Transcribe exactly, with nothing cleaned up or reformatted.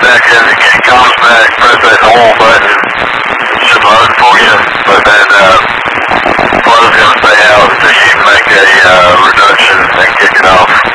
back in, it comes back, press that home button, it should load for you, but then uh, flow is going to stay out until you make a uh, reduction and kick it off.